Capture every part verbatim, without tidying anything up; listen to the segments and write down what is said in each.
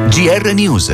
G R News.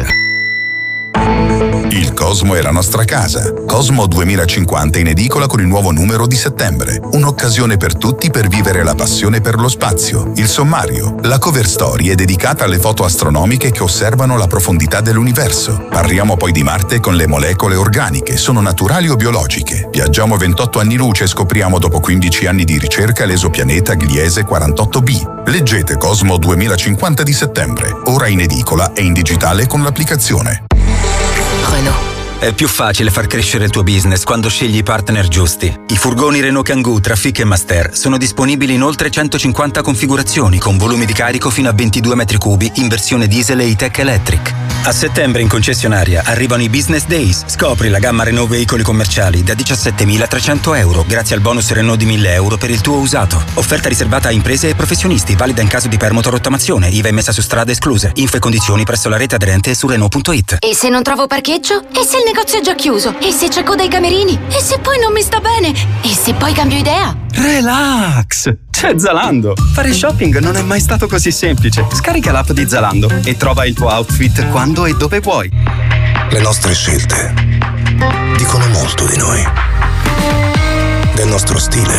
Il Cosmo è la nostra casa. Cosmo duemilacinquanta in edicola con il nuovo numero di settembre. Un'occasione per tutti per vivere la passione per lo spazio. Il sommario. La cover story è dedicata alle foto astronomiche che osservano la profondità dell'universo. Parliamo poi di Marte con le molecole organiche. Sono naturali o biologiche? Viaggiamo ventotto anni luce e scopriamo dopo quindici anni di ricerca l'esopianeta Gliese quarantotto b. Leggete Cosmo duemilacinquanta di settembre. Ora in edicola e in digitale con l'applicazione. Renault. È più facile far crescere il tuo business quando scegli i partner giusti. I furgoni Renault Kangoo tra Fic e Master sono disponibili in oltre centocinquanta configurazioni con volumi di carico fino a ventidue metri cubi in versione diesel e E-Tech Electric. A settembre in concessionaria arrivano i Business Days. Scopri la gamma Renault veicoli commerciali da diciassettemilatrecento euro grazie al bonus Renault di mille euro per il tuo usato. Offerta riservata a imprese e professionisti, valida in caso di permoto-rottamazione, I V A messa su strada escluse. Info e condizioni presso la rete aderente e su Renault punto it. E se non trovo parcheggio? E se il negozio è già chiuso? E se c'è coda ai camerini? E se poi non mi sta bene? E se poi cambio idea? Relax! C'è Zalando! Fare shopping non è mai stato così semplice. Scarica l'app di Zalando e trova il tuo outfit quando e dove vuoi. Le nostre scelte dicono molto di noi. Del nostro stile.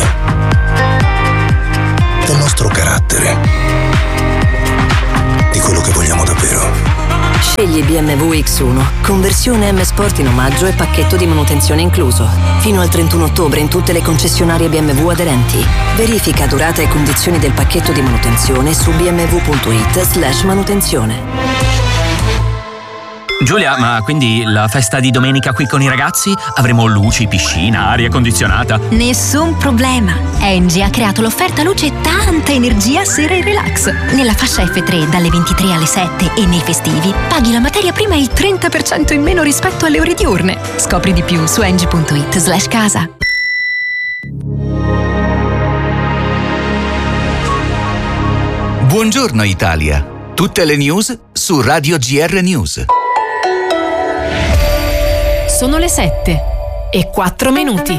Del nostro carattere. Di quello che vogliamo davvero. Scegli B M W X uno, conversione M Sport in omaggio e pacchetto di manutenzione incluso. Fino al trentuno ottobre in tutte le concessionarie B M W aderenti. Verifica durata e condizioni del pacchetto di manutenzione su b m w punto it slash manutenzione. Giulia, ma quindi la festa di domenica qui con i ragazzi? Avremo luci, piscina, aria condizionata? Nessun problema. Engie ha creato l'offerta luce tanta energia sera e relax. Nella fascia F tre dalle ventitré alle sette e nei festivi paghi la materia prima il trenta per cento in meno rispetto alle ore diurne. Scopri di più su engie punto it slash casa. Buongiorno Italia. Tutte le news su Radio G R News. Sono le sette e quattro minuti.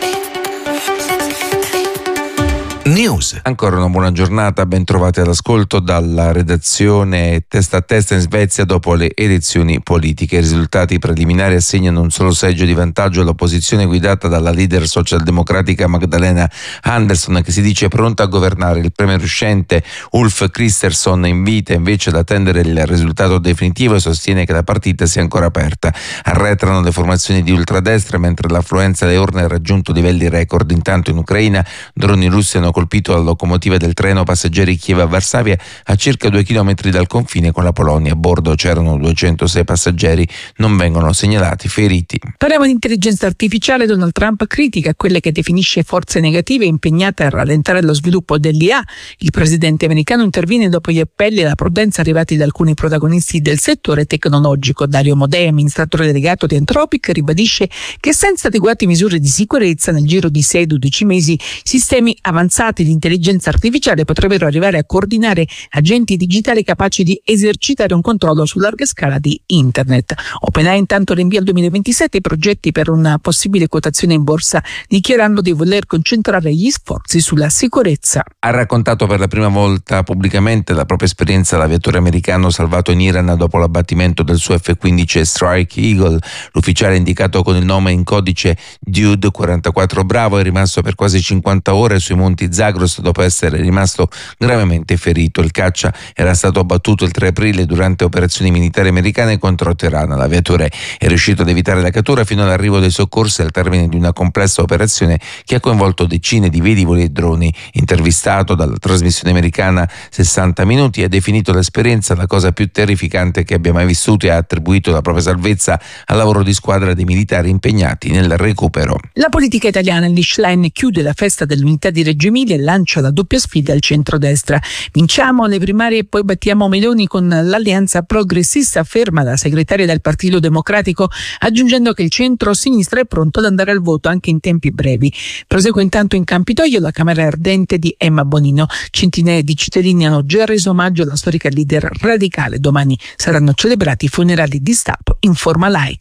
News. Ancora una buona giornata, ben trovati all'ascolto dalla redazione Testa a Testa in Svezia dopo le elezioni politiche. I risultati preliminari assegnano un solo seggio di vantaggio all'opposizione guidata dalla leader socialdemocratica Magdalena Andersson, che si dice pronta a governare. Il premier uscente Ulf Kristersson invita invece ad attendere il risultato definitivo e sostiene che la partita sia ancora aperta. Arretrano le formazioni di ultradestra mentre l'affluenza alle urne ha raggiunto livelli record. Intanto in Ucraina droni russi hanno colpito la locomotiva del treno passeggeri Kiev-Varsavia a circa due chilometri dal confine con la Polonia. A bordo c'erano duecentosei passeggeri, non vengono segnalati feriti. Parliamo di intelligenza artificiale. Donald Trump critica quelle che definisce forze negative impegnate a rallentare lo sviluppo dell'I A. Il presidente americano interviene dopo gli appelli alla prudenza arrivati da alcuni protagonisti del settore tecnologico. Dario Modè, amministratore delegato di Anthropic, ribadisce che senza adeguate misure di sicurezza nel giro di sei dodici mesi sistemi avanzati di intelligenza artificiale potrebbero arrivare a coordinare agenti digitali capaci di esercitare un controllo su larga scala di Internet. OpenAI intanto rinvia al duemilaventisette i progetti per una possibile quotazione in borsa, dichiarando di voler concentrare gli sforzi sulla sicurezza. Ha raccontato per la prima volta pubblicamente la propria esperienza l'aviatore americano salvato in Iran dopo l'abbattimento del suo F quindici Strike Eagle. L'ufficiale indicato con il nome in codice Dude quarantaquattro Bravo è rimasto per quasi cinquanta ore sui monti Zagros dopo essere rimasto gravemente ferito. Il caccia era stato abbattuto il tre aprile durante operazioni militari americane contro Teheran. L'aviatore è riuscito ad evitare la cattura fino all'arrivo dei soccorsi al termine di una complessa operazione che ha coinvolto decine di velivoli e droni. Intervistato dalla trasmissione americana sessanta minuti, ha definito l'esperienza la cosa più terrificante che abbia mai vissuto e ha attribuito la propria salvezza al lavoro di squadra dei militari impegnati nel recupero. La politica italiana, l'Ischlein chiude la festa dell'unità di Reggio Emilia e lancia la doppia sfida al centrodestra. Vinciamo le primarie e poi battiamo Meloni con l'alleanza progressista, afferma la segretaria del Partito Democratico, aggiungendo che il centro-sinistra è pronto ad andare al voto anche in tempi brevi. Prosegue intanto in Campidoglio la Camera ardente di Emma Bonino. Centinaia di cittadini hanno già reso omaggio alla storica leader radicale. Domani saranno celebrati i funerali di Stato in forma laica.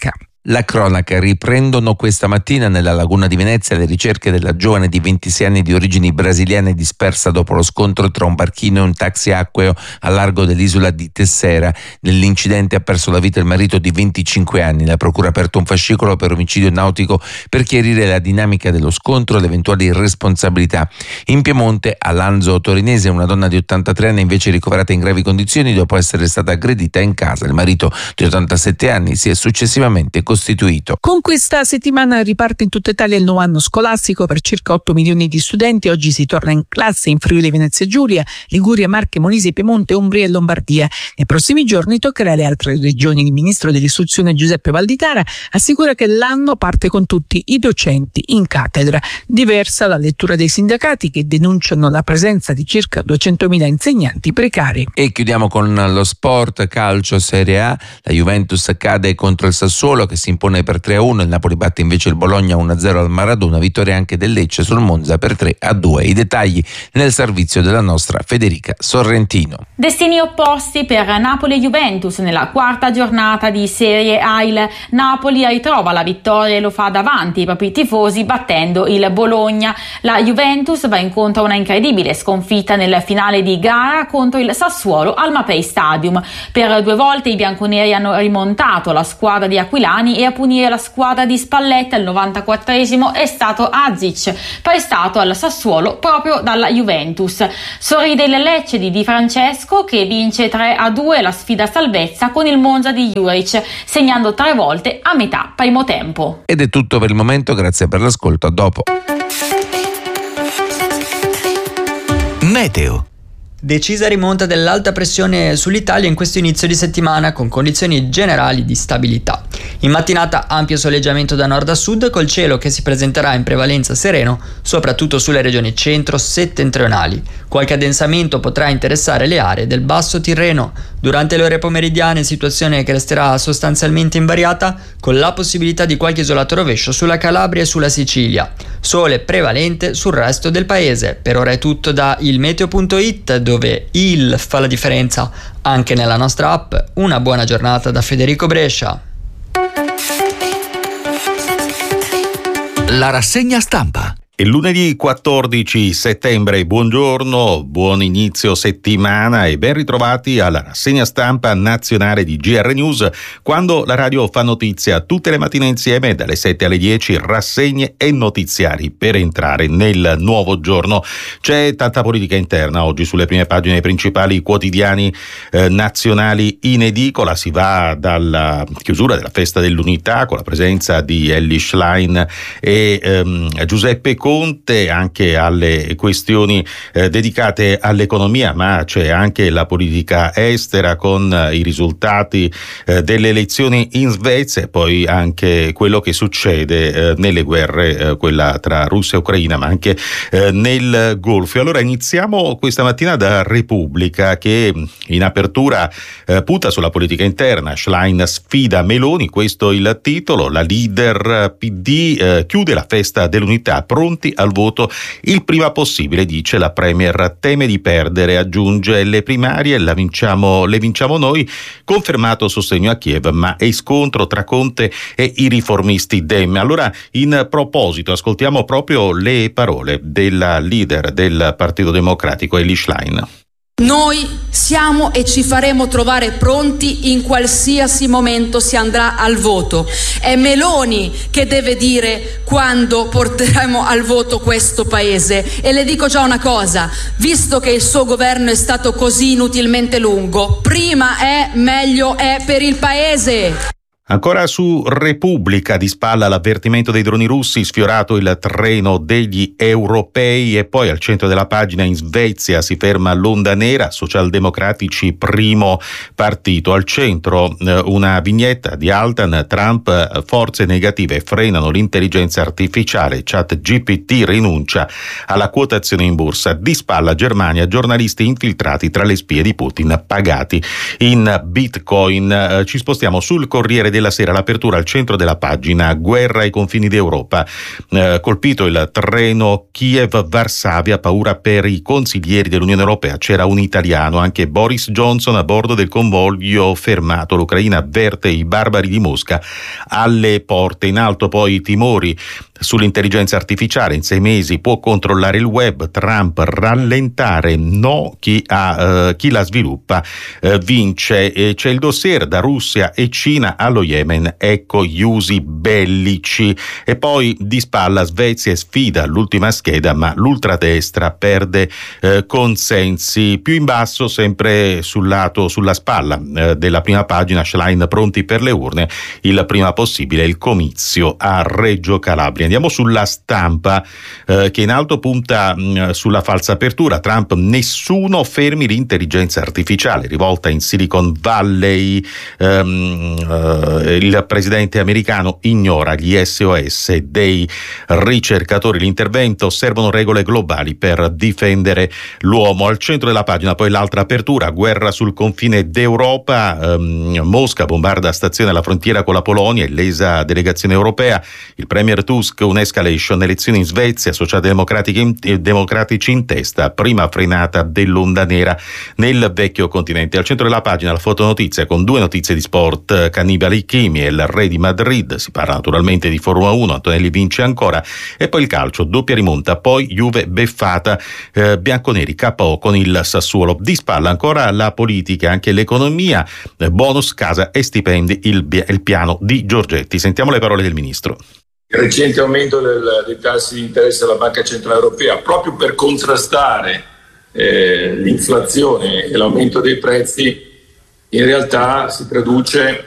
La cronaca: riprendono questa mattina nella laguna di Venezia le ricerche della giovane di ventisei anni di origini brasiliane dispersa dopo lo scontro tra un barchino e un taxi acqueo a largo dell'isola di Tessera. Nell'incidente ha perso la vita il marito di venticinque anni. La procura ha aperto un fascicolo per omicidio nautico per chiarire la dinamica dello scontro e le eventuali responsabilità. In Piemonte, a Lanzo Torinese, una donna di ottantatré anni invece ricoverata in gravi condizioni dopo essere stata aggredita in casa. Il marito di ottantasette anni si è successivamente costituito. Con questa settimana riparte in tutta Italia il nuovo anno scolastico per circa otto milioni di studenti. Oggi si torna in classe in Friuli Venezia Giulia, Liguria, Marche, Molise, Piemonte, Umbria e Lombardia. Nei prossimi giorni toccherà alle altre regioni. Il ministro dell'istruzione Giuseppe Valditara assicura che l'anno parte con tutti i docenti in cattedra. Diversa la lettura dei sindacati, che denunciano la presenza di circa duecentomila insegnanti precari. E chiudiamo con lo sport. Calcio Serie A. La Juventus cade contro il Sassuolo, che si impone per tre a uno, il Napoli batte invece il Bologna uno a zero al Maradona, vittoria anche del Lecce sul Monza per tre a due. I dettagli nel servizio della nostra Federica Sorrentino. Destini opposti per Napoli e Juventus nella quarta giornata di Serie A. Il Napoli ritrova la vittoria e lo fa davanti ai propri tifosi battendo il Bologna. La Juventus va incontro a una incredibile sconfitta nel finale di gara contro il Sassuolo al Mapei Stadium. Per due volte i bianconeri hanno rimontato la squadra di Aquilani e a punire la squadra di Spalletta al novantaquattresimo è stato Azic, prestato al Sassuolo proprio dalla Juventus. Sorride il Lecce di Di Francesco, che vince tre a due la sfida salvezza con il Monza di Juric, segnando tre volte a metà primo tempo. Ed è tutto per il momento, grazie per l'ascolto, a dopo. Meteo. Decisa rimonta dell'alta pressione sull'Italia in questo inizio di settimana, con condizioni generali di stabilità. In mattinata ampio soleggiamento da nord a sud, col cielo che si presenterà in prevalenza sereno, soprattutto sulle regioni centro-settentrionali. Qualche addensamento potrà interessare le aree del Basso Tirreno. Durante le ore pomeridiane, situazione che resterà sostanzialmente invariata, con la possibilità di qualche isolato rovescio sulla Calabria e sulla Sicilia. Sole prevalente sul resto del paese. Per ora è tutto da ilmeteo punto it, dove il fa la differenza anche nella nostra app. Una buona giornata da Federico Brescia. La rassegna stampa. È lunedì quattordici settembre, buongiorno, buon inizio settimana e ben ritrovati alla rassegna stampa nazionale di G R News, quando la radio fa notizia tutte le mattine insieme dalle sette alle dieci, rassegne e notiziari per entrare nel nuovo giorno. C'è tanta politica interna oggi sulle prime pagine dei principali quotidiani eh, nazionali in edicola. Si va dalla chiusura della festa dell'unità con la presenza di Elly Schlein e ehm, Giuseppe Conte, anche alle questioni eh, dedicate all'economia, ma c'è anche la politica estera con eh, i risultati eh, delle elezioni in Svezia e poi anche quello che succede eh, nelle guerre, eh, quella tra Russia e Ucraina, ma anche eh, nel Golfo. Allora iniziamo questa mattina da Repubblica, che in apertura eh, punta sulla politica interna. Schlein sfida Meloni, questo il titolo. La leader P D eh, chiude la festa dell'unità, pronti al voto il prima possibile, dice la premier. Teme di perdere, aggiunge, le primarie la vinciamo, le vinciamo noi, confermato sostegno a Kiev, ma è scontro tra Conte e i riformisti Dem. Allora, in proposito, ascoltiamo proprio le parole della leader del Partito Democratico, Elly Schlein. Noi siamo e ci faremo trovare pronti in qualsiasi momento si andrà al voto. È Meloni che deve dire quando porteremo al voto questo paese. E le dico già una cosa, visto che il suo governo è stato così inutilmente lungo, prima è, meglio è per il paese. Ancora su Repubblica, di spalla l'avvertimento dei droni russi, sfiorato il treno degli europei. E poi al centro della pagina, in Svezia si ferma l'onda nera, socialdemocratici primo partito. Al centro eh, una vignetta di Altan, Trump, forze negative frenano l'intelligenza artificiale, ChatGPT rinuncia alla quotazione in borsa. Di spalla Germania, giornalisti infiltrati tra le spie di Putin pagati in bitcoin. Eh, ci spostiamo sul Corriere della Sera, l'apertura al centro della pagina, guerra ai confini d'Europa, eh, colpito il treno Kiev-Varsavia, paura per i consiglieri dell'Unione Europea, c'era un italiano, anche Boris Johnson a bordo del convoglio fermato, l'Ucraina avverte i barbari di Mosca alle porte. In alto poi i timori sull'intelligenza artificiale, in sei mesi può controllare il web, Trump rallentare, no, chi, ha, uh, chi la sviluppa uh, vince. E c'è il dossier da Russia e Cina allo Yemen, ecco gli usi bellici. E poi di spalla Svezia e sfida l'ultima scheda, ma l'ultradestra perde uh, consensi. Più in basso, sempre sul lato, sulla spalla uh, della prima pagina, Schlein pronti per le urne, il prima possibile il comizio a Reggio Calabria. Andiamo sulla Stampa, eh, che in alto punta mh, sulla falsa apertura. Trump, nessuno fermi l'intelligenza artificiale, rivolta in Silicon Valley. ehm, eh, il presidente americano ignora gli S O S dei ricercatori. L'intervento, servono regole globali per difendere l'uomo. Al centro della pagina poi l'altra apertura, guerra sul confine d'Europa. ehm, Mosca bombarda stazione alla frontiera con la Polonia, illesa delegazione europea. Il premier Tusk, un'escalation, elezioni in Svezia, socialdemocratici in, eh, democratici in testa, prima frenata dell'onda nera nel vecchio continente. Al centro della pagina la fotonotizia con due notizie di sport, Cannibali Chimi e il re di Madrid, si parla naturalmente di Formula uno, Antonelli vince ancora, e poi il calcio, doppia rimonta, poi Juve beffata, eh, bianconeri K O con il Sassuolo. Di spalla ancora la politica, anche l'economia, eh, bonus casa e stipendi, il, il piano di Giorgetti. Sentiamo le parole del ministro. Il recente aumento del, dei tassi di interesse della Banca Centrale Europea, proprio per contrastare eh, l'inflazione e l'aumento dei prezzi, in realtà si traduce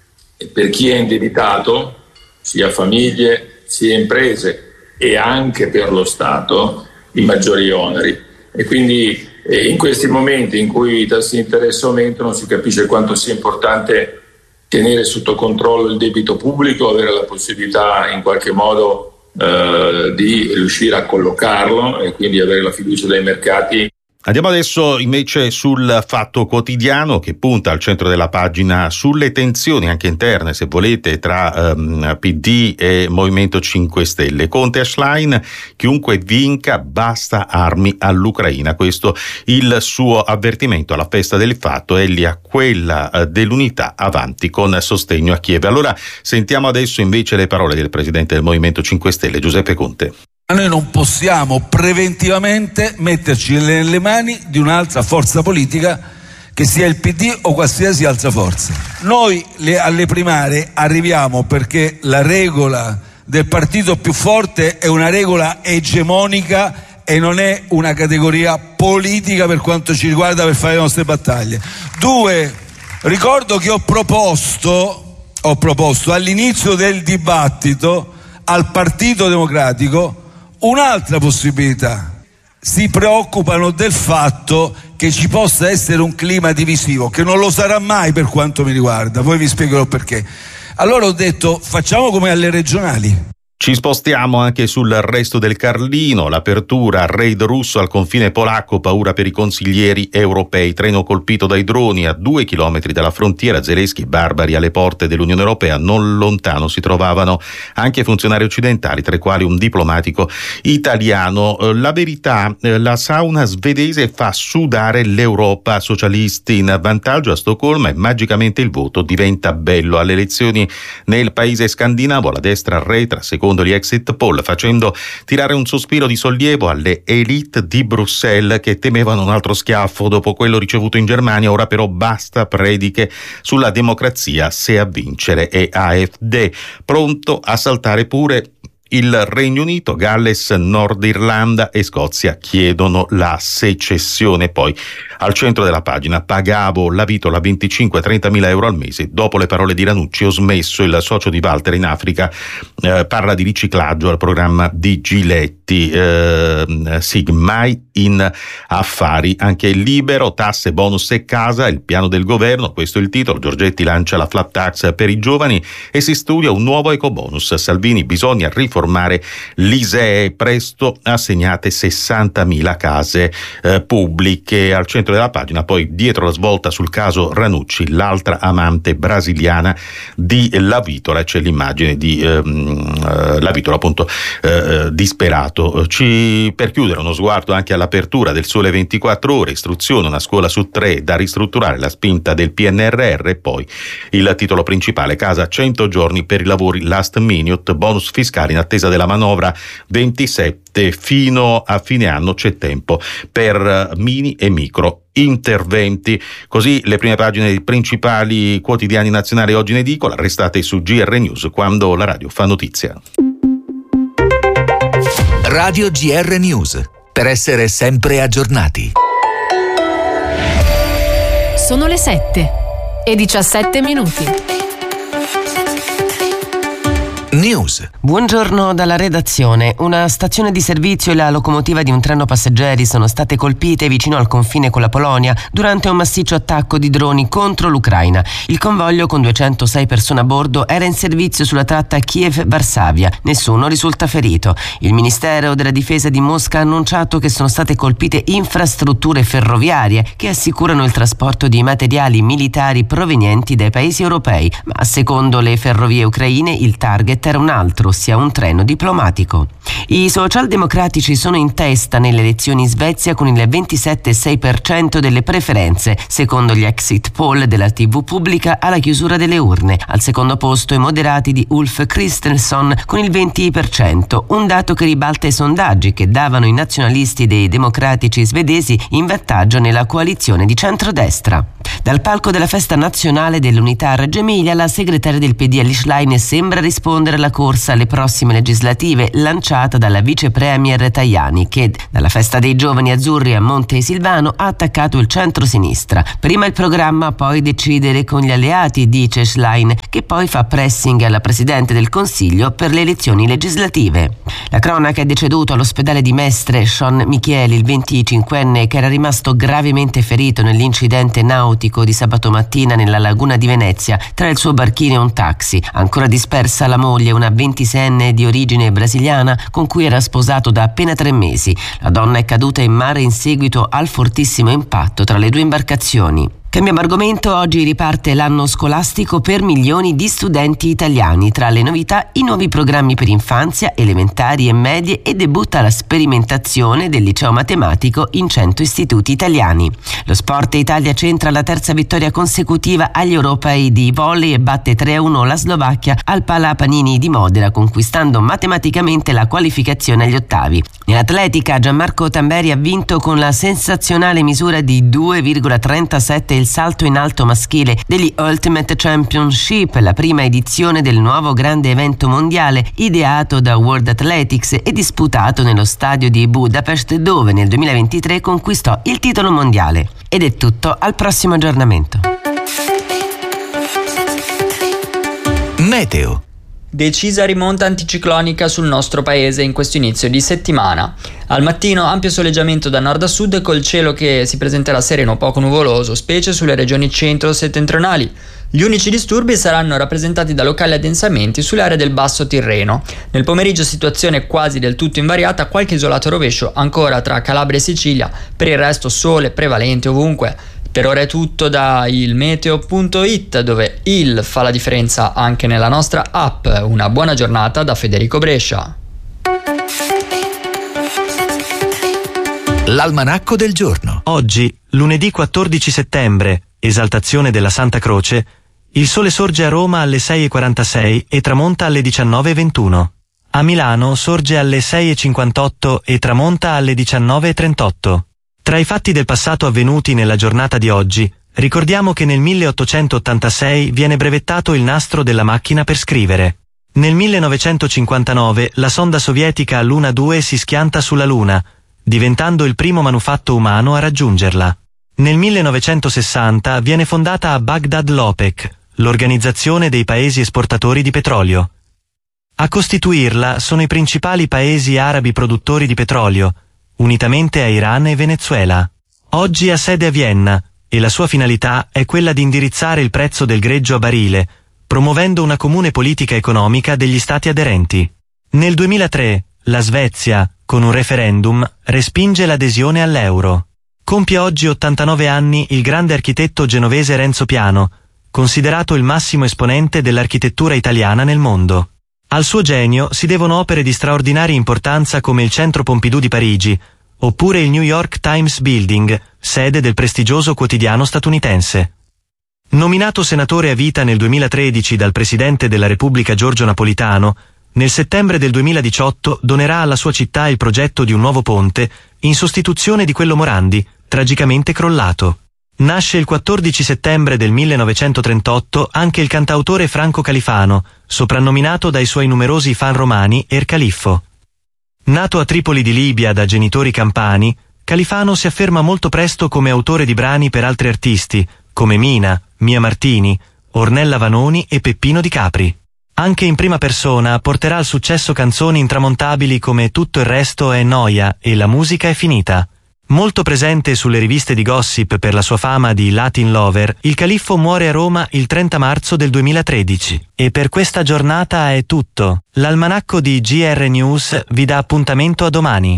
per chi è indebitato, sia famiglie sia imprese, e anche per lo Stato, in maggiori oneri. E quindi eh, in questi momenti in cui i tassi di interesse aumentano si capisce quanto sia importante tenere sotto controllo il debito pubblico, avere la possibilità in qualche modo eh, di riuscire a collocarlo e quindi avere la fiducia dei mercati. Andiamo adesso invece sul Fatto Quotidiano, che punta al centro della pagina sulle tensioni anche interne, se volete, tra um, P D e Movimento cinque Stelle. Conte e Schlein, chiunque vinca basta armi all'Ucraina, questo il suo avvertimento alla festa del Fatto, egli a quella uh, dell'unità, avanti con sostegno a Kiev. Allora sentiamo adesso invece le parole del presidente del Movimento cinque Stelle, Giuseppe Conte. Noi non possiamo preventivamente metterci nelle mani di un'altra forza politica, che sia il P D o qualsiasi altra forza. Noi le, alle primarie arriviamo perché la regola del partito più forte è una regola egemonica e non è una categoria politica per quanto ci riguarda, per fare le nostre battaglie. Due, ricordo che ho proposto, ho proposto all'inizio del dibattito al Partito Democratico un'altra possibilità. Si preoccupano del fatto che ci possa essere un clima divisivo, che non lo sarà mai per quanto mi riguarda, poi vi spiegherò perché. Allora ho detto, facciamo come alle regionali. Ci spostiamo anche sul resto del Carlino, l'apertura, raid russo al confine polacco, paura per i consiglieri europei, treno colpito dai droni a due chilometri dalla frontiera, Zelensky, barbari alle porte dell'Unione Europea, non lontano si trovavano anche funzionari occidentali, tra i quali un diplomatico italiano. La verità, la sauna svedese fa sudare l'Europa, socialisti in vantaggio a Stoccolma e magicamente il voto diventa bello. Alle elezioni nel paese scandinavo la destra arretra, secondo gli exit poll, facendo tirare un sospiro di sollievo alle elite di Bruxelles che temevano un altro schiaffo dopo quello ricevuto in Germania. Ora però basta prediche sulla democrazia se a vincere è A F D. Pronto a saltare pure il Regno Unito, Galles, Nord Irlanda e Scozia chiedono la secessione. Poi al centro della pagina, pagavo la vitola venticinque a trentamila euro al mese, dopo le parole di Ranucci ho smesso. Il socio di Walter in Africa eh, parla di riciclaggio al programma di Giletti. eh, sì, mai in affari. Anche il Libero, tasse, bonus e casa, il piano del governo, questo è il titolo. Giorgetti lancia la flat tax per i giovani e si studia un nuovo ecobonus. Salvini, bisogna riformare informare l'I S E E, presto assegnate sessantamila case eh, pubbliche. Al centro della pagina poi, dietro la svolta sul caso Ranucci, l'altra amante brasiliana di Lavitola, c'è l'immagine di ehm, Lavitola appunto eh, disperato. Ci, per chiudere, uno sguardo anche all'apertura del Sole ventiquattro Ore, istruzione, una scuola su tre da ristrutturare, la spinta del P N R R, e poi il titolo principale, casa cento giorni per i lavori last minute, bonus fiscali in attesa della manovra ventisette, fino a fine anno c'è tempo per mini e micro interventi. Così le prime pagine dei principali quotidiani nazionali oggi in edicola. Restate su G R News, quando la radio fa notizia. Radio G R News, per essere sempre aggiornati. Sono le sette e diciassette minuti. News. Buongiorno dalla redazione. Una stazione di servizio e la locomotiva di un treno passeggeri sono state colpite vicino al confine con la Polonia durante un massiccio attacco di droni contro l'Ucraina. Il convoglio, con duecentosei persone a bordo, era in servizio sulla tratta Kiev-Varsavia. Nessuno risulta ferito. Il Ministero della Difesa di Mosca ha annunciato che sono state colpite infrastrutture ferroviarie che assicurano il trasporto di materiali militari provenienti dai paesi europei, ma secondo le ferrovie ucraine il target era un altro, ossia un treno diplomatico. I socialdemocratici sono in testa nelle elezioni in Svezia con il ventisette virgola sei per cento delle preferenze, secondo gli exit poll della tivù pubblica alla chiusura delle urne. Al secondo posto i moderati di Ulf Kristersson con il venti per cento, un dato che ribalta i sondaggi che davano i nazionalisti dei democratici svedesi in vantaggio nella coalizione di centrodestra. Dal palco della festa nazionale dell'unità a Reggio Emilia, la segretaria del P D Elly Schlein sembra rispondere alla corsa alle prossime legislative lanciata dalla vice premier Tajani, che dalla festa dei giovani azzurri a Monte Silvano ha attaccato il centro-sinistra. Prima il programma, poi decidere con gli alleati, dice Schlein, che poi fa pressing alla Presidente del Consiglio per le elezioni legislative. La cronaca è deceduto all'ospedale di Mestre Sean Micheli, il venticinquenne che era rimasto gravemente ferito nell'incidente nautico di sabato mattina nella laguna di Venezia tra il suo barchino e un taxi. Ancora dispersa la moglie, una ventiseienne di origine brasiliana con cui era sposato da appena tre mesi. La donna è caduta in mare in seguito al fortissimo impatto tra le due imbarcazioni. Cambiamo argomento, oggi riparte l'anno scolastico per milioni di studenti italiani. Tra le novità i nuovi programmi per infanzia, elementari e medie e debutta la sperimentazione del liceo matematico in cento istituti italiani. Lo Sport Italia centra la terza vittoria consecutiva agli europei di volley e batte tre a uno la Slovacchia al Pala Panini di Modena, conquistando matematicamente la qualificazione agli ottavi. Nell'atletica Gianmarco Tamberi ha vinto con la sensazionale misura di due virgola trentasette il salto in alto maschile degli Ultimate Championship, la prima edizione del nuovo grande evento mondiale ideato da World Athletics e disputato nello stadio di Budapest, dove nel duemilaventitré conquistò il titolo mondiale. Ed è tutto, al prossimo aggiornamento. Meteo. Decisa rimonta anticiclonica sul nostro paese in questo inizio di settimana. Al mattino ampio soleggiamento da nord a sud, col cielo che si presenterà sereno o poco nuvoloso, specie sulle regioni centro-settentrionali. Gli unici disturbi saranno rappresentati da locali addensamenti sulle aree del Basso Tirreno. Nel pomeriggio situazione quasi del tutto invariata, qualche isolato rovescio ancora tra Calabria e Sicilia, per il resto sole prevalente ovunque. Per ora è tutto da ilmeteo punto it, dove il fa la differenza anche nella nostra app. Una buona giornata da Federico Brescia. L'almanacco del giorno. Oggi, lunedì quattordici settembre, esaltazione della Santa Croce, il sole sorge a Roma alle sei e quarantasei e tramonta alle diciannove e ventuno. A Milano sorge alle sei e cinquantotto e tramonta alle diciannove e trentotto. Tra i fatti del passato avvenuti nella giornata di oggi, ricordiamo che nel milleottocentottantasei viene brevettato il nastro della macchina per scrivere. Nel millenovecentocinquantanove la sonda sovietica Luna due si schianta sulla Luna, diventando il primo manufatto umano a raggiungerla. Nel millenovecentosessanta viene fondata a Baghdad l'OPEC, l'Organizzazione dei Paesi Esportatori di Petrolio. A costituirla sono i principali paesi arabi produttori di petrolio, unitamente a Iran e Venezuela. Oggi ha sede a Vienna e la sua finalità è quella di indirizzare il prezzo del greggio a barile, promuovendo una comune politica economica degli stati aderenti. Nel duemilatré la Svezia, con un referendum, respinge l'adesione all'euro. Compie oggi ottantanove anni il grande architetto genovese Renzo Piano, considerato il massimo esponente dell'architettura italiana nel mondo. Al suo genio si devono opere di straordinaria importanza come il Centro Pompidou di Parigi, oppure il New York Times Building, sede del prestigioso quotidiano statunitense. Nominato senatore a vita nel duemilatredici dal Presidente della Repubblica Giorgio Napolitano, nel settembre del duemiladiciotto donerà alla sua città il progetto di un nuovo ponte in sostituzione di quello Morandi, tragicamente crollato. Nasce il quattordici settembre del millenovecentotrentotto anche il cantautore Franco Califano, soprannominato dai suoi numerosi fan romani Er Califfo. Nato a Tripoli di Libia da genitori campani, Califano si afferma molto presto come autore di brani per altri artisti, come Mina, Mia Martini, Ornella Vanoni e Peppino Di Capri. Anche in prima persona porterà al successo canzoni intramontabili come Tutto il resto è noia e La musica è finita. Molto presente sulle riviste di gossip per la sua fama di Latin lover, il Califfo muore a Roma il trenta marzo del duemilatredici. E per questa giornata è tutto. L'almanacco di G R News vi dà appuntamento a domani.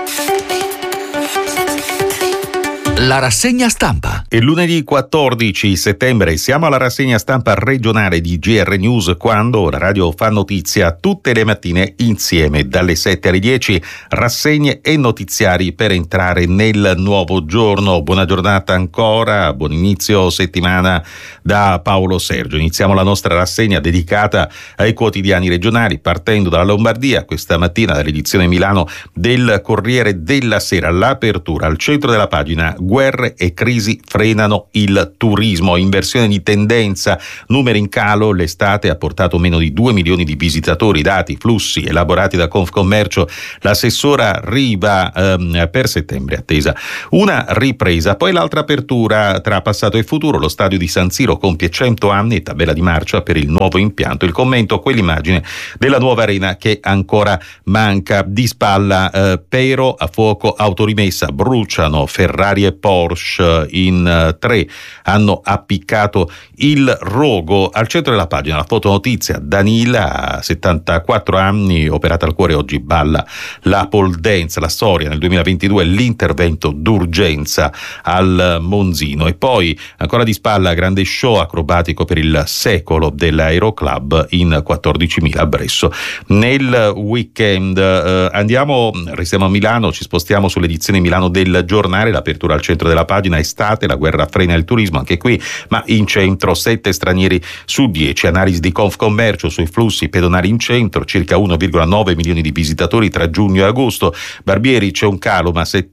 La rassegna stampa. E lunedì quattordici settembre siamo alla rassegna stampa regionale di G R News, quando la radio fa notizia tutte le mattine insieme dalle sette alle dieci, rassegne e notiziari per entrare nel nuovo giorno. Buona giornata ancora, buon inizio settimana da Paolo Sergio. Iniziamo la nostra rassegna dedicata ai quotidiani regionali, partendo dalla Lombardia. Questa mattina dall'edizione Milano del Corriere della Sera, l'apertura al centro della pagina: guerre e crisi frenano il turismo. Inversione di tendenza, numeri in calo, l'estate ha portato meno di due milioni di visitatori, dati, flussi elaborati da Confcommercio. L'assessora Riva ehm, per settembre attesa una ripresa. Poi l'altra apertura tra passato e futuro: lo stadio di San Siro compie cento anni, tabella di marcia per il nuovo impianto. Il commento: quell'immagine della nuova arena che ancora manca. Di spalla eh, Pero, a fuoco autorimessa, bruciano Ferrari e Porsche in uh, tre, hanno appiccato il rogo. Al centro della pagina la fotonotizia: Danila, settantaquattro anni, operata al cuore, oggi balla la pole dance. La storia nel duemilaventidue, l'intervento d'urgenza al Monzino. E poi ancora di spalla, grande show acrobatico per il secolo dell'Aeroclub in quattordicimila a Bresso. Nel weekend eh, andiamo, restiamo a Milano, ci spostiamo sull'edizione Milano del Giornale. L'apertura al centro della pagina: estate, la guerra frena il turismo, anche qui, ma in centro sette stranieri su dieci. Analisi di Confcommercio sui flussi pedonali in centro, circa uno virgola nove milioni di visitatori tra giugno e agosto. Barbieri, c'è un calo, ma sette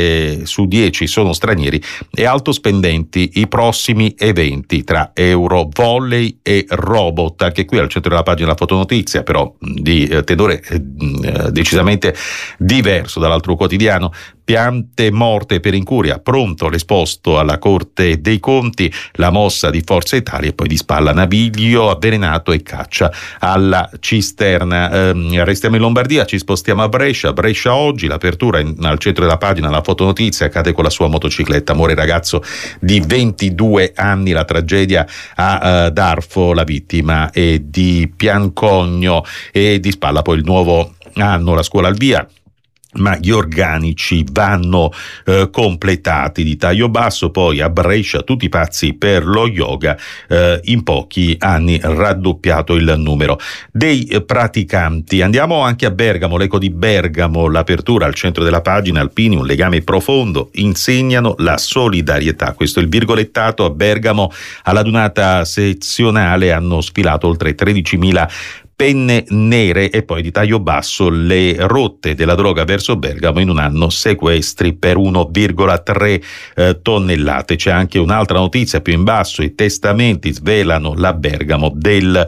su dieci sono stranieri. E alto spendenti i prossimi eventi tra Euro, Volley e Robot. Anche qui al centro della pagina la fotonotizia, però di eh, tenore eh, decisamente diverso dall'altro quotidiano. Piante morte per incuria, pronto l'esposto alla Corte dei Conti, la mossa di Forza Italia. E poi di spalla Naviglio avvelenato e caccia alla cisterna. Eh, restiamo in Lombardia, ci spostiamo a Brescia. Brescia oggi, l'apertura in, al centro della pagina la fotonotizia: cade con la sua motocicletta, muore il ragazzo di ventidue anni, la tragedia a uh, Darfo, la vittima è di Piancogno. E di spalla poi il nuovo anno, la scuola al via, ma gli organici vanno eh, completati. Di taglio basso poi a Brescia, tutti pazzi per lo yoga, eh, in pochi anni raddoppiato il numero dei eh, praticanti. Andiamo anche a Bergamo, l'Eco di Bergamo, l'apertura al centro della pagina: Alpini, un legame profondo, insegnano la solidarietà. Questo è il virgolettato. A Bergamo alla dunata sezionale hanno sfilato oltre tredicimila penne nere. E poi di taglio basso: le rotte della droga verso Bergamo, in un anno sequestri per uno virgola tre eh, tonnellate. C'è anche un'altra notizia più in basso: i testamenti svelano la Bergamo del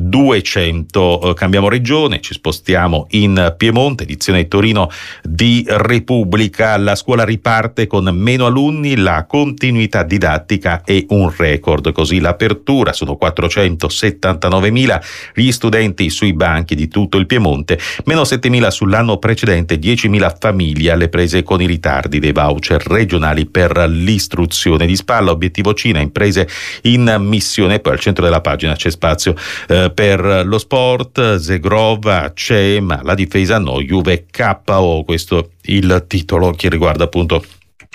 duecento. Eh, cambiamo regione, ci spostiamo in Piemonte, edizione Torino di Repubblica. La scuola riparte con meno alunni, la continuità didattica è un record. Così l'apertura: sono quattrocentosettantanovemila gli studenti studenti sui banchi di tutto il Piemonte, meno settemila sull'anno precedente, diecimila famiglie alle prese con i ritardi dei voucher regionali per l'istruzione. Di spalla obiettivo Cina, imprese in missione. Poi al centro della pagina c'è spazio eh, per lo sport, Zegrova, C E M, la difesa no, Juve K O, questo il titolo che riguarda appunto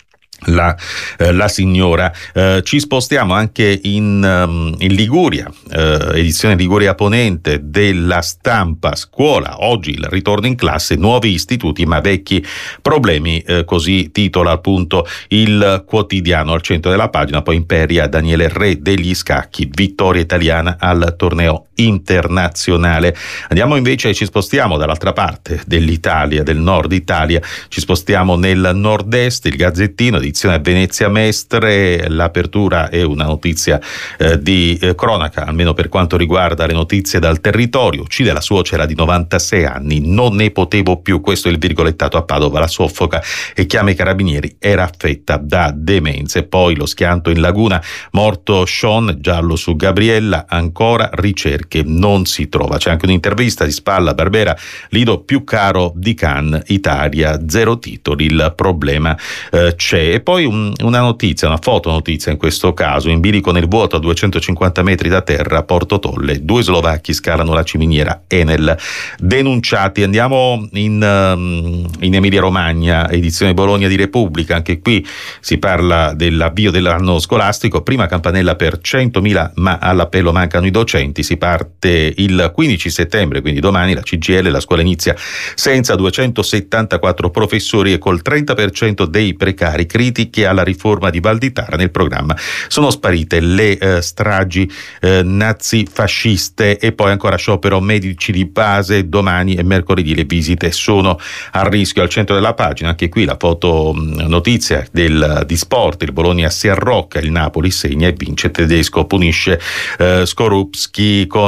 La, eh, la signora. Eh, ci spostiamo anche in, um, in Liguria, eh, edizione Liguria Ponente della Stampa. Scuola, oggi il ritorno in classe, nuovi istituti ma vecchi problemi, eh, così titola appunto il quotidiano. Al centro della pagina poi Imperia, Daniele Re degli scacchi, vittoria italiana al torneo internazionale. Andiamo invece, ci spostiamo dall'altra parte dell'Italia, del nord Italia, ci spostiamo nel nord-est. Il Gazzettino, edizione Venezia Mestre, l'apertura è una notizia eh, di eh, cronaca, almeno per quanto riguarda le notizie dal territorio. Uccide la suocera di novantasei anni, non ne potevo più, questo è il virgolettato a Padova, la soffoca e chiama i carabinieri, era affetta da demenze. Poi lo schianto in laguna, morto Sean, giallo su Gabriella, ancora ricerche, non si trova. C'è anche un'intervista di spalla, Barbera, Lido più caro di Cannes, Italia, zero titoli, il problema eh, c'è. E poi un, una notizia, una fotonotizia in questo caso, in bilico nel vuoto a duecentocinquanta metri da terra, Porto Tolle, due slovacchi scalano la ciminiera Enel, denunciati. Andiamo in, um, in Emilia Romagna, edizione Bologna di Repubblica, anche qui si parla dell'avvio dell'anno scolastico, prima campanella per centomila ma all'appello mancano i docenti. Si parte il quindici settembre, quindi domani, la C G I L, la scuola inizia senza duecentosettantaquattro professori e col trenta per cento dei precari. Critiche alla riforma di Valditara, nel programma sono sparite le eh, stragi eh, nazifasciste. E poi ancora sciopero medici di base, domani e mercoledì le visite sono a rischio. Al centro della pagina anche qui la foto mh, notizia del, di sport, il Bologna si arrocca, il Napoli segna e vince, Tedesco punisce eh, Skorupski con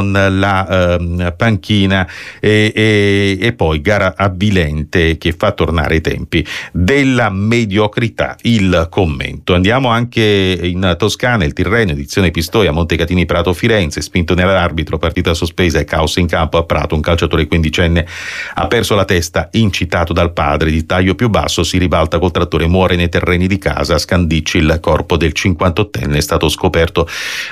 la eh, panchina e, e, e poi gara avvilente che fa tornare i tempi della mediocrità. Il commento. Andiamo anche in Toscana, il Tirreno, edizione Pistoia, Montecatini Prato Firenze, spinto nell'arbitro, partita sospesa e caos in campo a Prato, un calciatore quindicenne ha perso la testa, incitato dal padre di taglio più basso, si ribalta col trattore, muore nei terreni di casa. A Scandicci il corpo del cinquantottenne è stato scoperto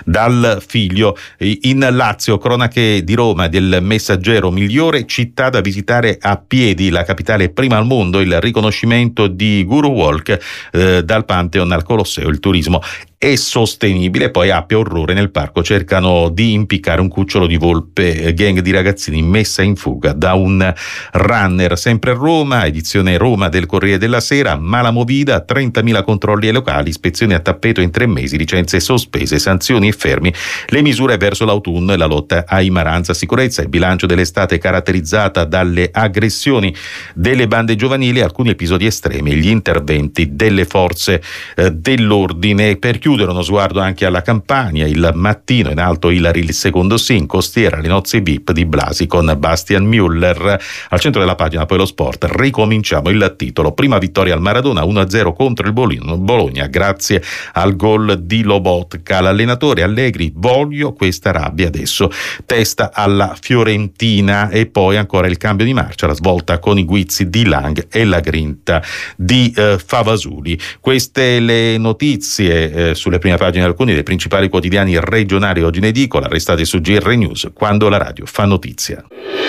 dal figlio. In Lazio, cronache di Roma, del Messaggero, migliore città da visitare a piedi, la capitale prima al mondo, il riconoscimento di Guru Walk eh, dal Pantheon al Colosseo, il turismo è sostenibile. Poi Appia, orrore nel parco, cercano di impiccare un cucciolo di volpe, gang di ragazzini messa in fuga da un runner. Sempre a Roma, edizione Roma del Corriere della Sera, mala movida, trentamila controlli ai locali, ispezioni a tappeto in tre mesi, licenze sospese, sanzioni e fermi, le misure verso l'autunno e la lotta a imaranza, sicurezza. Il bilancio dell'estate caratterizzata dalle aggressioni delle bande giovanili, alcuni episodi estremi e gli interventi delle forze eh, dell'ordine. Per chiudere uno sguardo anche alla Campania, il Mattino, in alto Ilari il secondo sì, in costiera le nozze V I P di Blasi con Bastian Müller. Al centro della pagina poi lo sport, ricominciamo, il titolo, prima vittoria al Maradona, uno a zero contro il Bologna grazie al gol di Lobotka. L'allenatore Allegri, voglio questa rabbia adesso, testa alla Fiorentina. E poi ancora il cambio di marcia, la svolta con i guizzi di Lang e la grinta di eh, Favasuli. Queste le notizie eh, sulle prime pagine di alcuni dei principali quotidiani regionali oggi in edicola. Restate su G R News, quando la radio fa notizia.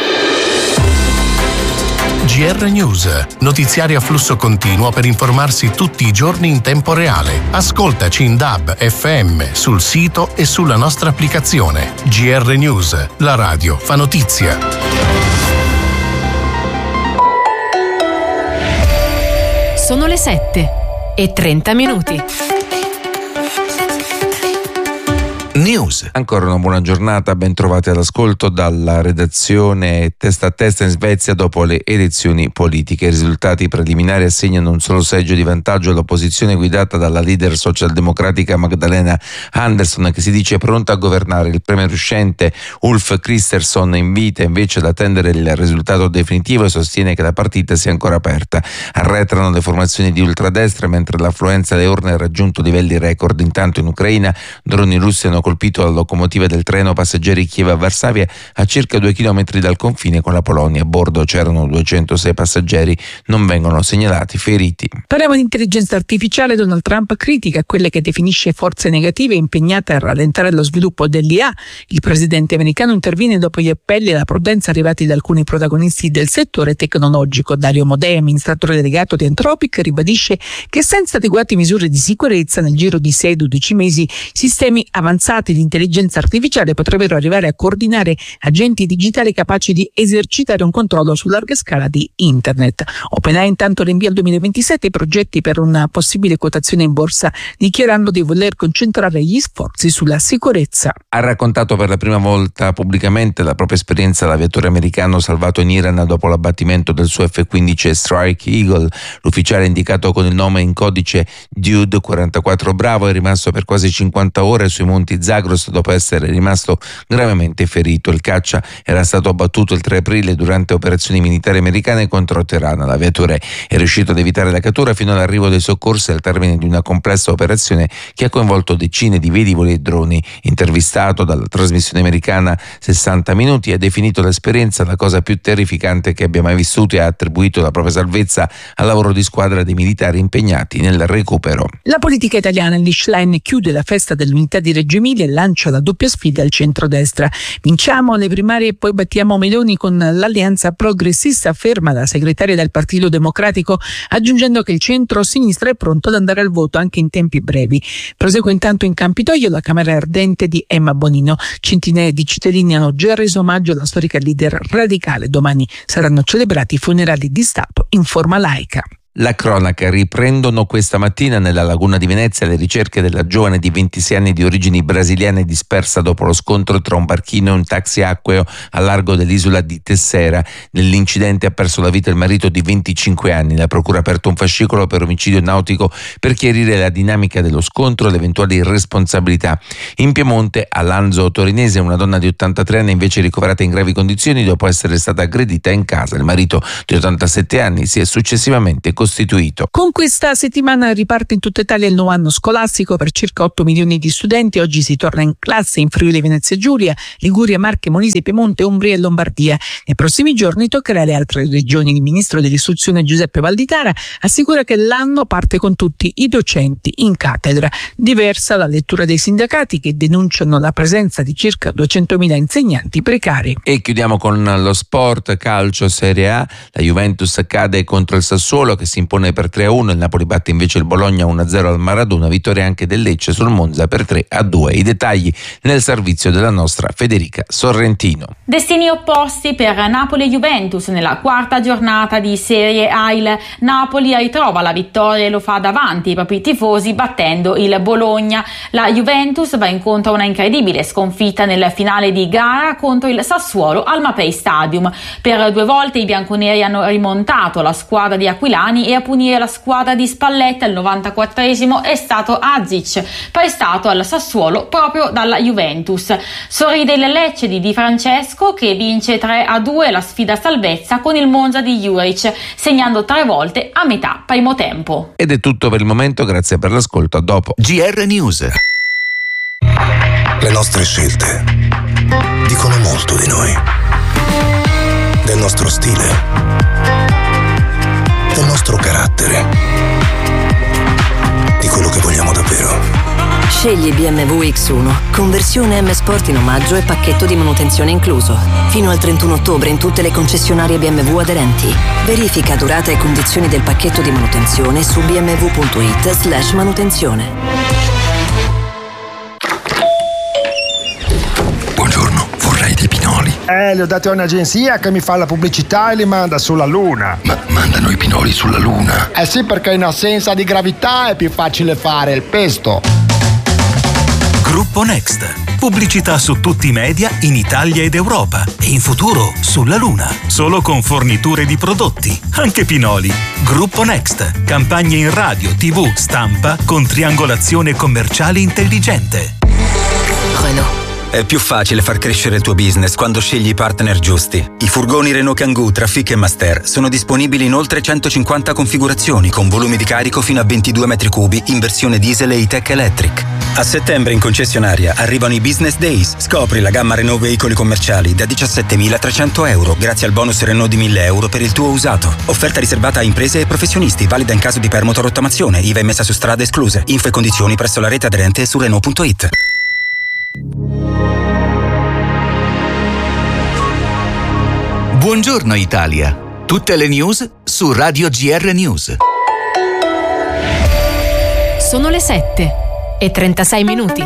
G R News, notiziari a flusso continuo per informarsi tutti i giorni in tempo reale. Ascoltaci in D A B F M, sul sito e sulla nostra applicazione. G R News, la radio fa notizia. Sono le sette e trenta minuti. News. Ancora una buona giornata, ben trovati all'ascolto dalla redazione. Testa a testa in Svezia dopo le elezioni politiche. I risultati preliminari assegnano un solo seggio di vantaggio all'opposizione guidata dalla leader socialdemocratica Magdalena Andersson, che si dice pronta a governare. Il premier uscente Ulf Kristersson invita invece ad attendere il risultato definitivo e sostiene che la partita sia ancora aperta. Arretrano le formazioni di ultradestra mentre l'affluenza alle urne ha raggiunto livelli record. Intanto in Ucraina droni russi hanno colpito la locomotiva del treno passeggeri Kiev-Varsavia a circa due chilometri dal confine con la Polonia. A bordo c'erano duecentosei passeggeri, non vengono segnalati feriti. Parliamo di intelligenza artificiale. Donald Trump critica quelle che definisce forze negative impegnate a rallentare lo sviluppo dell'I A. Il presidente americano interviene dopo gli appelli alla prudenza arrivati da alcuni protagonisti del settore tecnologico. Dario Modè, amministratore delegato di Anthropic, ribadisce che senza adeguate misure di sicurezza nel giro di sei dodici mesi sistemi avanzati di intelligenza artificiale potrebbero arrivare a coordinare agenti digitali capaci di esercitare un controllo su larga scala di Internet. OpenAI intanto rinvia al duemilaventisette i progetti per una possibile quotazione in borsa, dichiarando di voler concentrare gli sforzi sulla sicurezza. Ha raccontato per la prima volta pubblicamente la propria esperienza l'aviatore americano salvato in Iran dopo l'abbattimento del suo F quindici Strike Eagle. L'ufficiale indicato con il nome in codice Dude quarantaquattro Bravo è rimasto per quasi cinquanta ore sui monti Zagros dopo essere rimasto gravemente ferito. Il caccia era stato abbattuto il tre aprile durante operazioni militari americane contro Teheran. L'aviatore è riuscito ad evitare la cattura fino all'arrivo dei soccorsi al termine di una complessa operazione che ha coinvolto decine di velivoli e droni. Intervistato dalla trasmissione americana sessanta minuti, ha definito l'esperienza la cosa più terrificante che abbia mai vissuto e ha attribuito la propria salvezza al lavoro di squadra dei militari impegnati nel recupero. La politica italiana, Lischlein chiude la festa dell'unità di Reggio Emilia e lancia la doppia sfida al centrodestra. Vinciamo le primarie e poi battiamo Meloni con l'alleanza progressista, afferma la segretaria del Partito Democratico, aggiungendo che il centro-sinistra è pronto ad andare al voto anche in tempi brevi. Prosegue intanto in Campidoglio la Camera ardente di Emma Bonino. Centinaia di cittadini hanno già reso omaggio alla storica leader radicale. Domani saranno celebrati i funerali di Stato in forma laica. La cronaca: riprendono questa mattina nella laguna di Venezia le ricerche della giovane di ventisei anni di origini brasiliane dispersa dopo lo scontro tra un barchino e un taxi acqueo a largo dell'isola di Tessera. Nell'incidente ha perso la vita il marito di venticinque anni. La procura ha aperto un fascicolo per omicidio nautico per chiarire la dinamica dello scontro e le eventuali responsabilità. In Piemonte, a Lanzo Torinese, una donna di ottantatré anni invece ricoverata in gravi condizioni dopo essere stata aggredita in casa. Il marito di ottantasette anni si è successivamente costituito. Con questa settimana riparte in tutta Italia il nuovo anno scolastico per circa otto milioni di studenti. Oggi si torna in classe in Friuli Venezia Giulia, Liguria, Marche, Molise, Piemonte, Umbria e Lombardia. Nei prossimi giorni toccherà alle altre regioni. Il ministro dell'istruzione Giuseppe Valditara assicura che l'anno parte con tutti i docenti in cattedra. Diversa la lettura dei sindacati che denunciano la presenza di circa duecentomila insegnanti precari. E chiudiamo con lo sport. Calcio Serie A, la Juventus cade contro il Sassuolo che si impone per tre a uno, il Napoli batte invece il Bologna uno a zero al Maradona, vittoria anche del Lecce sul Monza per tre a due. I dettagli nel servizio della nostra Federica Sorrentino. Destini opposti per Napoli e Juventus nella quarta giornata di Serie A. Il Napoli ritrova la vittoria e lo fa davanti ai propri tifosi battendo il Bologna. La Juventus va incontro a una incredibile sconfitta nel finale di gara contro il Sassuolo al Mapei Stadium. Per due volte i bianconeri hanno rimontato la squadra di Aquilani e a punire la squadra di Spalletti al novantaquattresimo è stato Azic, prestato al Sassuolo proprio dalla Juventus. Sorride il Lecce di Di Francesco che vince tre a due la sfida salvezza con il Monza di Juric, segnando tre volte a metà primo tempo. Ed è tutto per il momento, grazie per l'ascolto, a dopo. G R News. Le nostre scelte dicono molto di noi, del nostro stile, del nostro carattere, di quello che vogliamo davvero. Scegli B M W X uno, conversione M Sport in omaggio e pacchetto di manutenzione incluso. Fino al trentuno ottobre in tutte le concessionarie B M W aderenti. Verifica durata e condizioni del pacchetto di manutenzione su bmw.it slash manutenzione. Buongiorno, vorrei dei pinoli. Eh, li ho dati a un'agenzia che mi fa la pubblicità e li manda sulla Luna. Ma mandano i pinoli sulla Luna? Eh sì, perché in assenza di gravità è più facile fare il pesto. Gruppo Next. Pubblicità su tutti i media in Italia ed Europa e in futuro sulla Luna. Solo con forniture di prodotti, anche pinoli. Gruppo Next. Campagne in radio, tivù, stampa con triangolazione commerciale intelligente. Renault. È più facile far crescere il tuo business quando scegli i partner giusti. I furgoni Renault Kangoo, Trafic e Master sono disponibili in oltre centocinquanta configurazioni con volumi di carico fino a ventidue metri cubi in versione diesel e E-Tech Electric. A settembre in concessionaria arrivano i Business Days. Scopri la gamma Renault veicoli commerciali da diciassettemila trecento euro grazie al bonus Renault di mille euro per il tuo usato. Offerta riservata a imprese e professionisti, valida in caso di permuto rottamazione, I V A messa su strada escluse. Info e condizioni presso la rete aderente su Renault punto it. Buongiorno Italia. Tutte le news su Radio G R News. Sono le sette e trentasei minuti.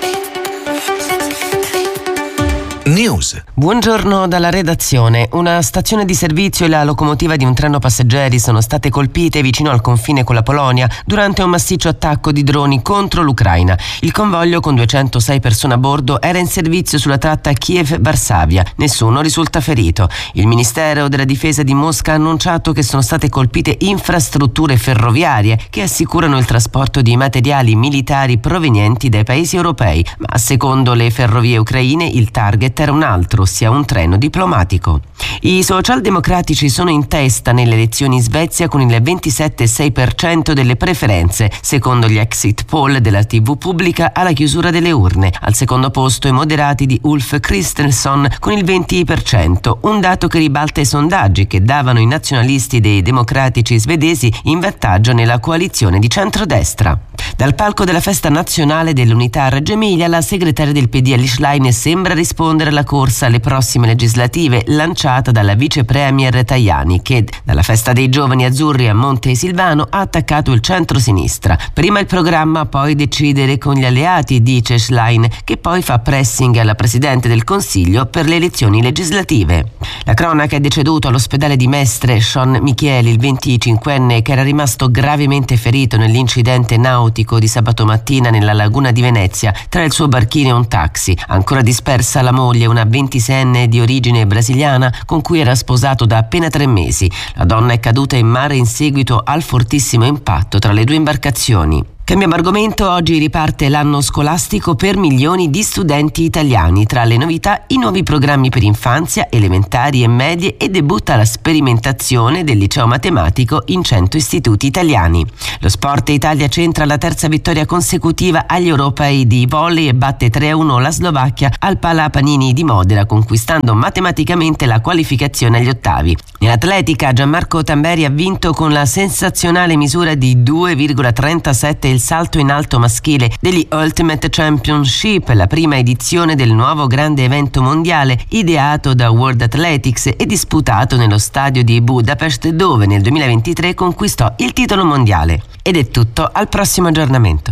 News. Buongiorno dalla redazione. Una stazione di servizio e la locomotiva di un treno passeggeri sono state colpite vicino al confine con la Polonia durante un massiccio attacco di droni contro l'Ucraina. Il convoglio con duecentosei persone a bordo era in servizio sulla tratta Kiev-Varsavia. Nessuno risulta ferito. Il Ministero della Difesa di Mosca ha annunciato che sono state colpite infrastrutture ferroviarie che assicurano il trasporto di materiali militari provenienti dai paesi europei, ma secondo le ferrovie ucraine il target era un altro, ossia un treno diplomatico. I socialdemocratici sono in testa nelle elezioni in Svezia con il ventisette virgola sei per cento delle preferenze, secondo gli exit poll della tivù pubblica alla chiusura delle urne. Al secondo posto i moderati di Ulf Kristersson con il venti per cento, un dato che ribalta i sondaggi che davano i nazionalisti dei democratici svedesi in vantaggio nella coalizione di centrodestra. Dal palco della festa nazionale dell'Unità a Reggio Emilia, la segretaria del P D Elly Schlein sembra rispondere alla corsa alle prossime legislative lanciata dalla vice premier Tajani, che dalla festa dei giovani azzurri a Monte Silvano ha attaccato il centro-sinistra. Prima il programma, poi decidere con gli alleati, dice Schlein, che poi fa pressing alla Presidente del Consiglio per le elezioni legislative. La cronaca è deceduto all'ospedale di Mestre Sean Micheli, il venticinquenne che era rimasto gravemente ferito nell'incidente nautico di sabato mattina nella laguna di Venezia tra il suo barchino e un taxi. Ancora dispersa la moglie, una ventiseienne di origine brasiliana con cui era sposato da appena tre mesi. La donna è caduta in mare in seguito al fortissimo impatto tra le due imbarcazioni. Cambiamo argomento, oggi riparte l'anno scolastico per milioni di studenti italiani. Tra le novità i nuovi programmi per infanzia, elementari e medie e debutta la sperimentazione del liceo matematico in cento istituti italiani. Lo Sport Italia centra la terza vittoria consecutiva agli europei di volley e batte tre a uno la Slovacchia al Pala Panini di Modena, conquistando matematicamente la qualificazione agli ottavi. Nell'atletica Gianmarco Tamberi ha vinto con la sensazionale misura di due virgola trentasette il salto in alto maschile degli Ultimate Championship, la prima edizione del nuovo grande evento mondiale ideato da World Athletics e disputato nello stadio di Budapest, dove nel duemilaventitré conquistò il titolo mondiale. Ed è tutto, al prossimo aggiornamento.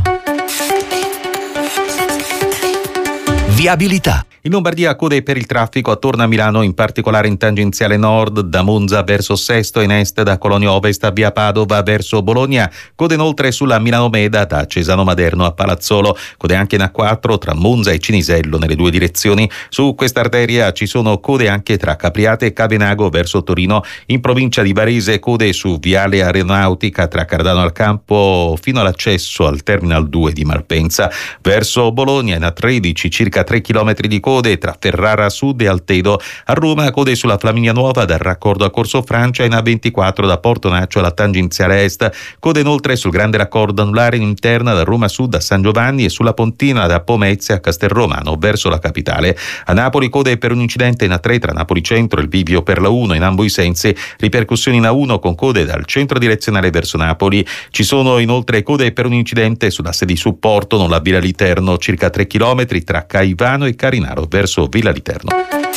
Viabilità. In Lombardia code per il traffico attorno a Milano, in particolare in tangenziale nord da Monza verso Sesto, in est da Colonia Ovest a via Padova verso Bologna. Code inoltre sulla Milano Meda da Cesano Maderno a Palazzolo. Code anche in A quattro tra Monza e Cinisello nelle due direzioni. Su questa arteria ci sono code anche tra Capriate e Cavenago verso Torino. In provincia di Varese code su Viale Aeronautica tra Cardano al Campo fino all'accesso al Terminal due di Malpensa. Verso Bologna in A tredici circa tre chilometri di code tra Ferrara Sud e Altedo. A Roma code sulla Flaminia Nuova dal raccordo a Corso Francia in A ventiquattro da Porto Naccio alla tangenziale est. Code inoltre sul grande raccordo anulare in interna da Roma Sud a San Giovanni e sulla Pontina da Pomezia a Castelromano verso la capitale. A Napoli code per un incidente in A tre tra Napoli Centro e il bivio per la uno in ambo i sensi. Ripercussioni in A uno con code dal centro direzionale verso Napoli. Ci sono inoltre code per un incidente sull'asse di supporto non la Villa Literno circa tre chilometri tra Caivano e Carinaro verso Villa Literno.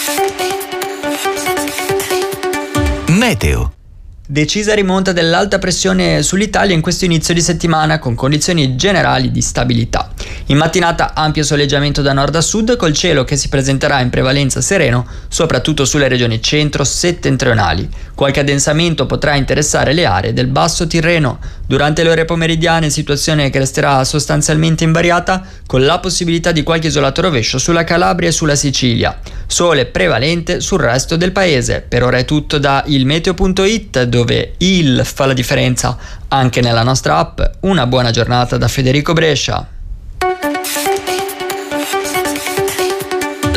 Meteo. Decisa rimonta dell'alta pressione sull'Italia in questo inizio di settimana con condizioni generali di stabilità. In mattinata ampio soleggiamento da nord a sud col cielo che si presenterà in prevalenza sereno soprattutto sulle regioni centro-settentrionali. Qualche addensamento potrà interessare le aree del Basso Tirreno. Durante le ore pomeridiane situazione che resterà sostanzialmente invariata con la possibilità di qualche isolato rovescio sulla Calabria e sulla Sicilia. Sole prevalente sul resto del paese. Per ora è tutto da ilmeteo punto it, dove il fa la differenza anche nella nostra app. Una buona giornata da Federico Brescia.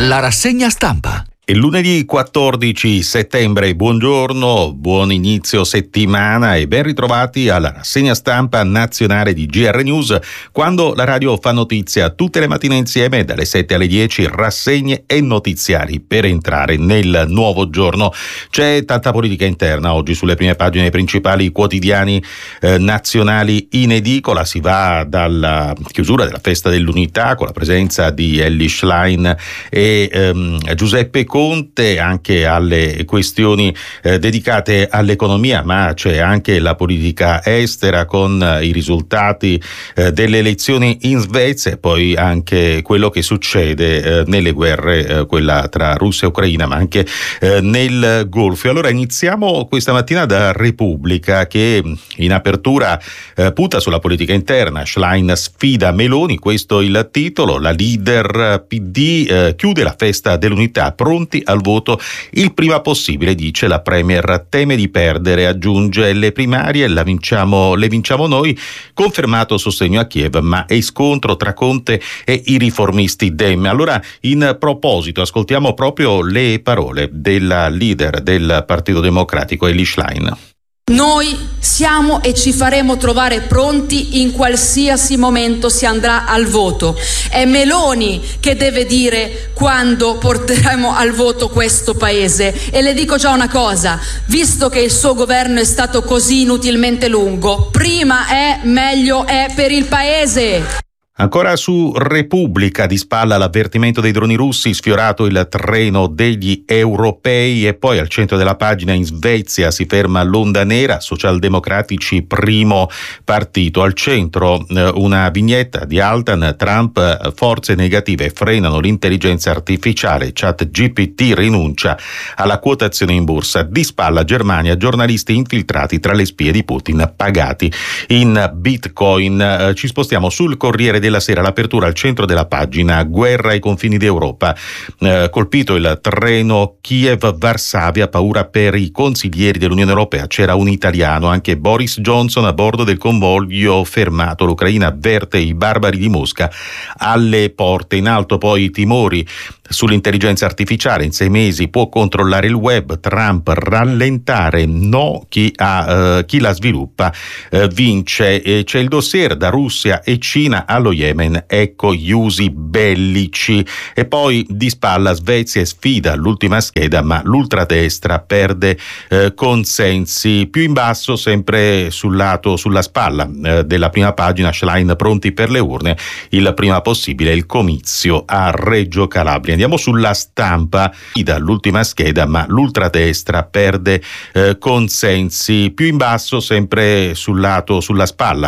La rassegna stampa. È lunedì quattordici settembre, buongiorno, buon inizio settimana e ben ritrovati alla rassegna stampa nazionale di G R News, quando la radio fa notizia tutte le mattine insieme dalle sette alle dieci, rassegne e notiziari per entrare nel nuovo giorno. C'è tanta politica interna oggi sulle prime pagine dei principali quotidiani eh, nazionali in edicola. Si va dalla chiusura della festa dell'unità con la presenza di Elly Schlein e ehm, Giuseppe Conte, anche alle questioni eh, dedicate all'economia, ma c'è anche la politica estera con eh, i risultati eh, delle elezioni in Svezia e poi anche quello che succede eh, nelle guerre, eh, quella tra Russia e Ucraina, ma anche eh, nel Golfo. E allora iniziamo questa mattina da Repubblica, che in apertura eh, punta sulla politica interna. Schlein sfida Meloni, questo è il titolo. La leader P D eh, chiude la festa dell'unità, pronti al voto il prima possibile, dice la premier. Teme di perdere, aggiunge, le primarie la vinciamo, le vinciamo noi, confermato sostegno a Kiev, ma è scontro tra Conte e i riformisti Dem. Allora, in proposito, ascoltiamo proprio le parole della leader del Partito Democratico, Elly Schlein. Noi siamo e ci faremo trovare pronti in qualsiasi momento si andrà al voto. È Meloni che deve dire quando porteremo al voto questo paese. E le dico già una cosa, visto che il suo governo è stato così inutilmente lungo, prima è, meglio è per il paese. Ancora su Repubblica, di spalla l'avvertimento dei droni russi, sfiorato il treno degli europei. E poi al centro della pagina, in Svezia si ferma l'onda nera, socialdemocratici primo partito. Al centro eh, una vignetta di Altan, Trump, forze negative frenano l'intelligenza artificiale, ChatGPT rinuncia alla quotazione in borsa. Di spalla Germania, giornalisti infiltrati tra le spie di Putin pagati in Bitcoin. Eh, ci spostiamo sul Corriere della Sera, l'apertura al centro della pagina, guerra ai confini d'Europa, eh, colpito il treno Kiev-Varsavia, paura per i consiglieri dell'Unione Europea, c'era un italiano, anche Boris Johnson a bordo del convoglio fermato, l'Ucraina avverte i barbari di Mosca alle porte. In alto poi i timori sull'intelligenza artificiale, in sei mesi può controllare il web, Trump rallentare, no, chi, ha, uh, chi la sviluppa uh, vince. E c'è il dossier da Russia e Cina allo Yemen, ecco gli usi bellici. E poi di spalla Svezia sfida l'ultima scheda, ma l'ultradestra perde uh, consensi. Più in basso, sempre sul lato, sulla spalla uh, della prima pagina, Schlein pronti per le urne, il prima possibile il comizio a Reggio Calabria. Andiamo sulla Stampa, dall'ultima scheda, ma l'ultradestra perde eh, consensi. Più in basso, sempre sul lato, sulla spalla